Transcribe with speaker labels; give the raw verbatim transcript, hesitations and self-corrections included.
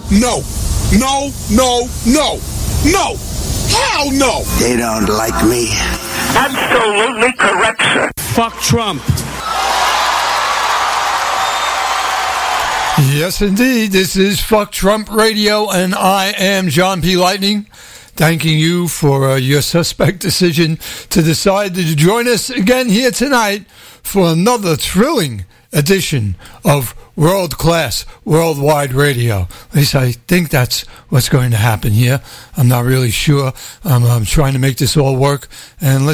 Speaker 1: no, no, no, no, no. Hell no.
Speaker 2: They don't like me.
Speaker 3: Absolutely correct, sir.
Speaker 4: Fuck Trump.
Speaker 5: Yes, indeed. This is Fuck Trump Radio, and I am John P. Lightning, thanking you for uh, your suspect decision to decide to join us again here tonight for another thrilling edition of world-class, worldwide radio. At least I think that's what's going to happen here. I'm not really sure. Um, I'm trying to make this all work, and let's